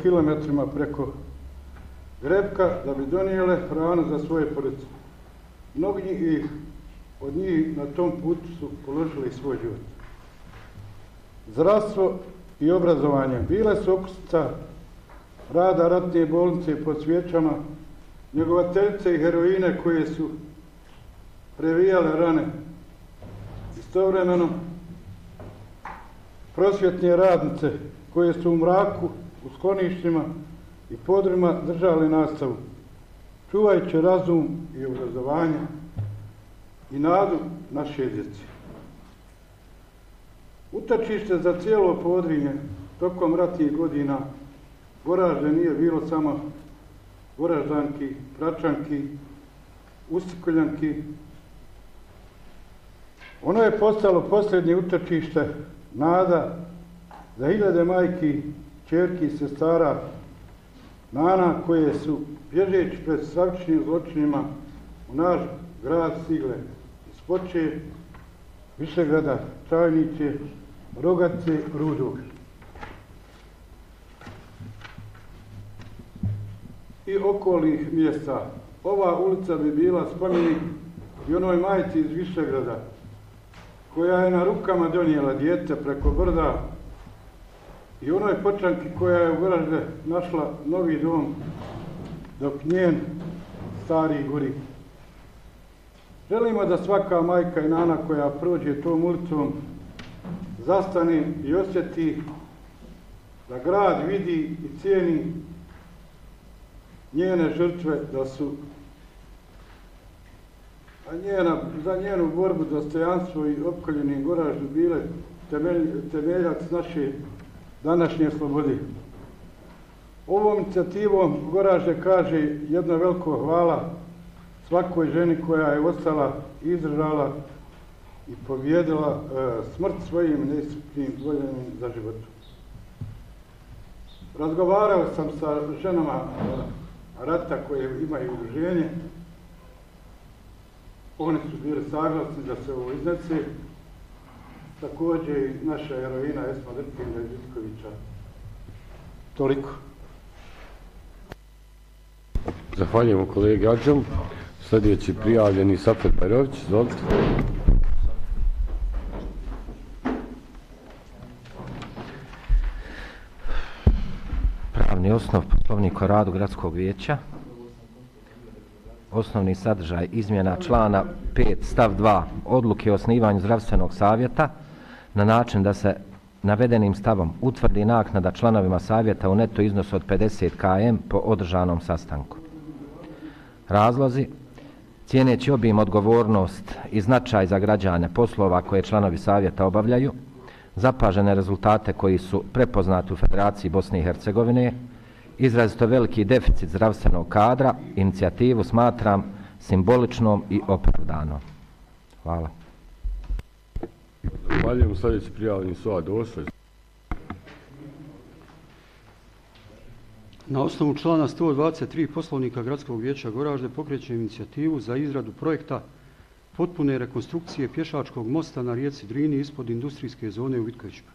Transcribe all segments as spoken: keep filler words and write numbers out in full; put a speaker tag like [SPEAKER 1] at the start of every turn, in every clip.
[SPEAKER 1] kilometrima preko Grebka da bi donijele hranu za svoje porodice. Mnogi ih, od njih na tom putu su položili svoj život. Zdravstvo i obrazovanje bile su okosnica rada ratne bolnice pod svijećama, njegovateljice i heroine koje su previjale rane. Istovremeno prosvjetne radnice koje su u mraku, u skloništima i podrumima držali nastavu, čuvajući razum i obrazovanje i nadu naše djece. Utočište za cijelo Podrinje tokom ratnih godina Goražde nije bilo samo Goraždanki, Pračanki, Ustikoljanki. Ono je postalo posljednje utočište, nada za hiljade majki, ćerki i sestara, nana koje su, bježeći pred stravičnim zločinima, u naš grad stigle iz Foče, Višegrada, Čajnice, Rogace, Rudog. I okolnih mjesta. Ova ulica bi bila spomenik i onoj majci iz Višegrada, koja je na rukama donijela dijete preko brda, i onoj Počanki koja je u Goražde našla novi dom, dok njen stari gori. Želimo da svaka majka i nana koja prođe tom ulicom zastane i osjeti da grad vidi i cijeni njene žrtve, da su a njena, za njenu borbu, dostojanstvo i opkoljeni Goraždu bile temelj, temeljac naše današnje slobode. Ovom inicijativom Goražde kaže jedno veliko hvala svakoj ženi koja je ostala, izdržala i pobjedila e, smrt svojim neiscrpnim voljenim za životu. Razgovarao sam sa ženama e, rata koje imaju udruženje. Oni su bili saglasni da se ovo iznese. Također i naša heroina Esma Drkinja iz Vitkovića. Toliko.
[SPEAKER 2] Zahvaljujemo kolegi Adžom. Sljedeći prijavljeni Safet Bajrović, izvolite.
[SPEAKER 3] Pravni osnov Poslovnika o radu Gradskog vijeća. Osnovni sadržaj izmjena člana pet stav dva odluke o osnivanju zdravstvenog savjeta na način da se navedenim stavom utvrdi naknada članovima savjeta u neto iznosu od pedeset kilometara po održanom sastanku. Razlozi: cijeneći obim, odgovornost i značaj za građane poslova koje članovi savjeta obavljaju, zapažene rezultate koji su prepoznati u Federaciji Bosne i Hercegovine, izrazito veliki deficit zdravstvenog kadra, inicijativu smatram simboličnom i opravdanom. Hvala.
[SPEAKER 2] Zahvaljujemo. Sljedeći prijavljeni Suad Ošlić.
[SPEAKER 4] Na osnovu člana sto dvadeset tri Poslovnika Gradskog vijeća Goražde pokrećem inicijativu za izradu projekta potpune rekonstrukcije pješačkog mosta na rijeci Drini ispod industrijske zone u Vitkovićima.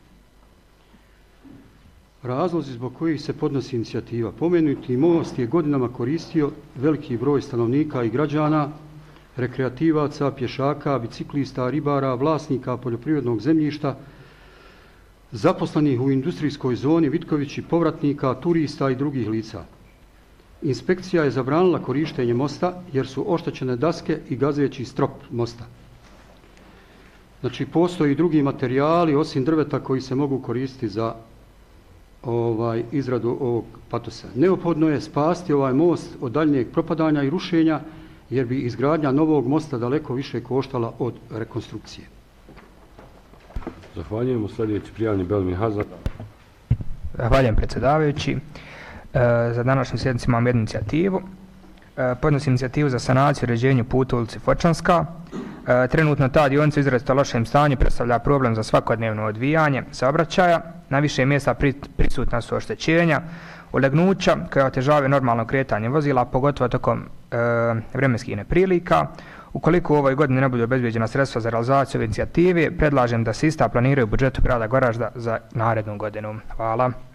[SPEAKER 4] Razlozi zbog kojih se podnosi inicijativa: pomenuti most je godinama koristio veliki broj stanovnika i građana, rekreativaca, pješaka, biciklista, ribara, vlasnika poljoprivrednog zemljišta, zaposlenih u industrijskoj zoni Vitkovići, povratnika, turista i drugih lica. Inspekcija je zabranila korištenje mosta jer su oštećene daske i gazeći strop mosta. Znači, postoji drugi materijali osim drveta koji se mogu koristiti za ovaj, izradu ovog patosa. Neophodno je spasti ovaj most od daljnjeg propadanja i rušenja, jer bi izgradnja novog mosta daleko više koštala od rekonstrukcije.
[SPEAKER 2] Zahvaljujemo. Sljedeći prijavni Belmin Hazard.
[SPEAKER 5] Zahvaljujem predsjedavajući. E, za današnju sjednicu imam jednu inicijativu. E, podnosim inicijativu za sanaciju i uređenju puta u ulici Fočanska. E, trenutno ta dionica u izrazito lošem stanju predstavlja problem za svakodnevno odvijanje saobraćaja. Na više mjesta prisutna su oštećenja, ulegnuća koja otežavaju normalno kretanje vozila, pogotovo tokom e, vremenskih neprilika. Ukoliko u ovoj godini ne budu obezbeđena sredstva za realizaciju ove inicijative, predlažem da se ista planiraju u budžetu grada Goražda za narednu godinu. Hvala.